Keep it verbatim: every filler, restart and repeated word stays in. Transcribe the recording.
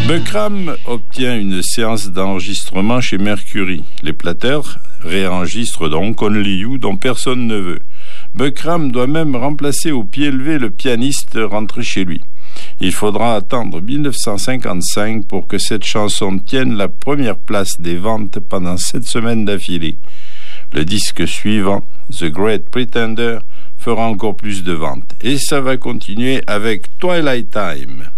Buckram obtient une séance d'enregistrement chez Mercury. Les Platters réenregistrent donc Only You, dont personne ne veut. Buckram doit même remplacer au pied levé le pianiste rentré chez lui. Il faudra attendre dix-neuf cent cinquante-cinq pour que cette chanson tienne la première place des ventes pendant sept semaines d'affilée. Le disque suivant, The Great Pretender, fera encore plus de ventes. Et ça va continuer avec Twilight Time.